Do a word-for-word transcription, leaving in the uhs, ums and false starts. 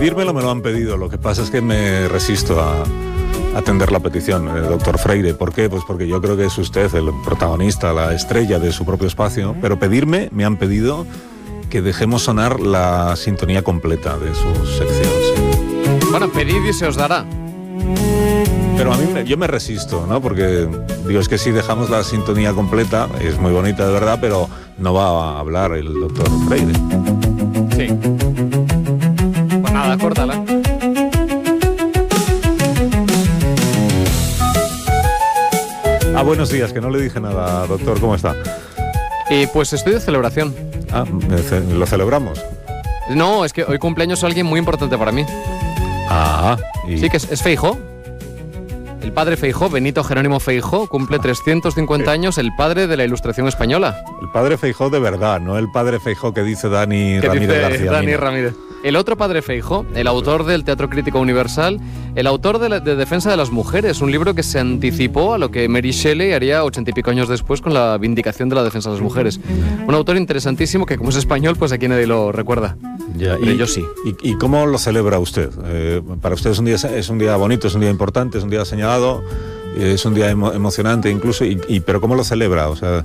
pedírmelo me lo han pedido, lo que pasa es que me resisto a atender la petición, eh, doctor Freire. ¿Por qué? Pues porque yo creo que es usted el protagonista, la estrella de su propio espacio, pero pedirme, me han pedido que dejemos sonar la sintonía completa de su sección. Sí. Bueno, pedid y se os dará. Pero a mí me, yo me resisto, ¿no? Porque digo, es que si dejamos la sintonía completa, es muy bonita de verdad, pero no va a hablar el doctor Freire. Sí. Pues nada, córtala. Ah, buenos días, que no le dije nada, doctor, ¿cómo está? Y pues estoy de celebración. Ah, ¿lo celebramos? No, es que hoy cumpleaños alguien muy importante para mí. Ah, y... Sí, que es, es Feijóo. El padre Feijóo, Benito Jerónimo Feijóo, cumple trescientos cincuenta años, el padre de la Ilustración española. El padre Feijóo de verdad, no el padre Feijóo que dice Dani que Ramírez dice García. Dani Mina. Ramírez. El otro padre Feijóo, el autor del Teatro Crítico Universal, el autor de, la, de Defensa de las Mujeres, un libro que se anticipó a lo que Mary Shelley haría ochenta y pico años después con la vindicación de la defensa de las mujeres. Un autor interesantísimo que, como es español, pues aquí nadie lo recuerda. Ya, Pero y, yo sí. Y, ¿Y cómo lo celebra usted? Eh, para usted es un día es un día bonito, es un día importante, es un día señalado, es un día emo, emocionante incluso, y, y, pero ¿cómo lo celebra? O sea,